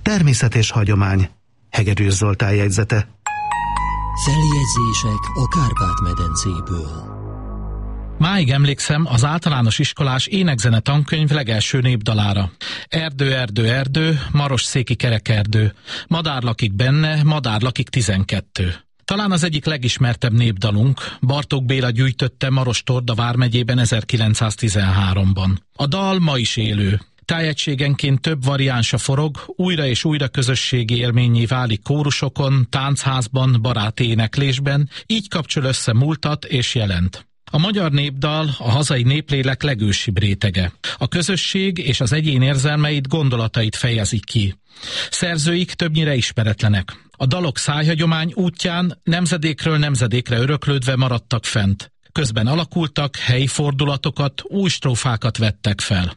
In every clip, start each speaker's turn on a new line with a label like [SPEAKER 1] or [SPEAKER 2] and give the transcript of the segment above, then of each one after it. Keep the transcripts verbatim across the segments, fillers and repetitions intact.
[SPEAKER 1] Természet és hagyomány. Hegedűs Zoltán jegyzete.
[SPEAKER 2] Feljegyzések a Kárpát-medencéből.
[SPEAKER 3] Máig emlékszem az általános iskolás énekzene tankönyv legelső népdalára. Erdő, erdő, erdő, marosszéki kerekerdő. Madár lakik benne, madár lakik tizenkettő. Talán az egyik legismertebb népdalunk, Bartók Béla gyűjtötte Maros-Torda vármegyében ezerkilencszáztizenháromban. A dal ma is élő. Tájegységenként több variánsa forog, újra és újra közösségi élményé válik kórusokon, táncházban, baráti éneklésben, így kapcsol össze múltat és jelent. A magyar népdal a hazai néplélek legősibb rétege. A közösség és az egyén érzelmeit, gondolatait fejezik ki. Szerzőik többnyire ismeretlenek. A dalok szájhagyomány útján nemzedékről nemzedékre öröklődve maradtak fent. Közben alakultak, helyi fordulatokat, új strófákat vettek fel.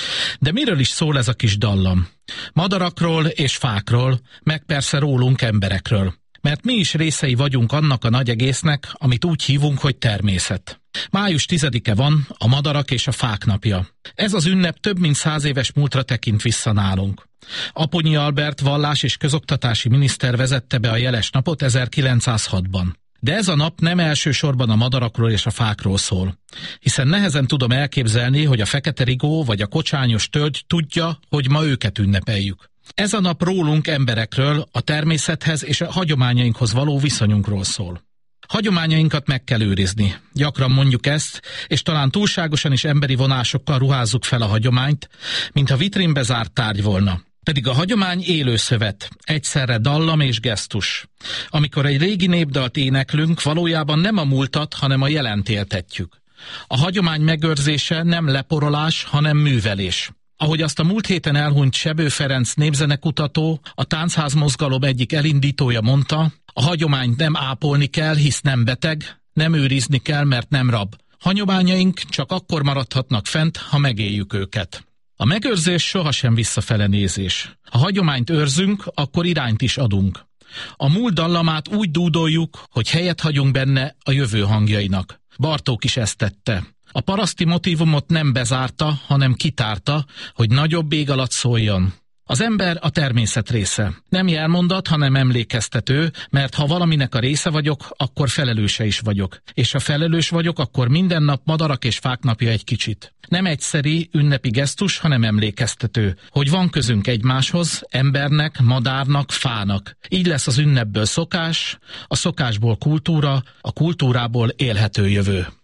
[SPEAKER 3] De miről is szól ez a kis dallam? Madarakról és fákról, meg persze rólunk, emberekről. Mert mi is részei vagyunk annak a nagy egésznek, amit úgy hívunk, hogy természet. Május tizedike van, a madarak és a fák napja. Ez az ünnep több mint száz éves múltra tekint vissza nálunk. Aponyi Albert vallás- és közoktatási miniszter vezette be a jeles napot ezerkilencszázhatban. De ez a nap nem elsősorban a madarakról és a fákról szól. Hiszen nehezen tudom elképzelni, hogy a fekete rigó vagy a kocsányos tölgy tudja, hogy ma őket ünnepeljük. Ez a nap rólunk, emberekről, a természethez és a hagyományainkhoz való viszonyunkról szól. Hagyományainkat meg kell őrizni. Gyakran mondjuk ezt, és talán túlságosan is emberi vonásokkal ruházzuk fel a hagyományt, mintha vitrínbe zárt tárgy volna. Pedig a hagyomány élő szövet, egyszerre dallam és gesztus. Amikor egy régi népdalt éneklünk, valójában nem a múltat, hanem a jelent éltetjük. A hagyomány megőrzése nem leporolás, hanem művelés. Ahogy azt a múlt héten elhunyt Sebő Ferenc népzenekutató, a táncházmozgalom egyik elindítója mondta, a hagyományt nem ápolni kell, hisz nem beteg, nem őrizni kell, mert nem rab. Hagyományaink csak akkor maradhatnak fent, ha megéljük őket. A megőrzés sohasem visszafele nézés. Ha hagyományt őrzünk, akkor irányt is adunk. A múlt dallamát úgy dúdoljuk, hogy helyet hagyunk benne a jövő hangjainak. Bartók is ezt tette. A paraszti motívumot nem bezárta, hanem kitárta, hogy nagyobb ég alatt szóljon. Az ember a természet része. Nem jelmondat, hanem emlékeztető, mert ha valaminek a része vagyok, akkor felelőse is vagyok. És ha felelős vagyok, akkor minden nap madarak és fák napja egy kicsit. Nem egyszeri ünnepi gesztus, hanem emlékeztető, hogy van közünk egymáshoz, embernek, madárnak, fának. Így lesz az ünnepből szokás, a szokásból kultúra, a kultúrából élhető jövő.